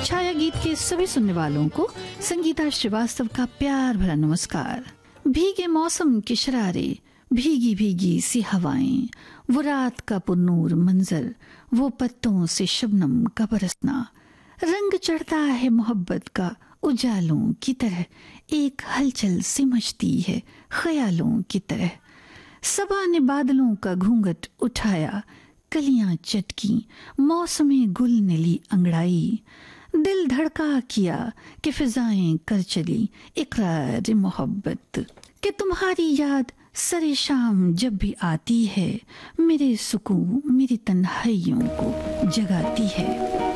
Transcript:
छाया गीत के सभी सुनने वालों को संगीता श्रीवास्तव का प्यार भरा नमस्कार। भीगे मौसम के शरारे, भीगी भीगी सी हवाएं, वो रात का पुन्नूर मंजर, वो पत्तों से शबनम का बरसना, रंग चढ़ता है मोहब्बत का उजालों की तरह, एक हलचल सिमटती है ख्यालों की तरह। सबा ने बादलों का घूंघट उठाया, कलियां चटकी, मौसमी गुल ने ली अंगड़ाई, दिल धड़का किया कि फिजाएं कर चली इकरार मोहब्बत, कि तुम्हारी याद सरे शाम जब भी आती है, मेरे सुकून मेरी तन्हाइयों को जगाती है।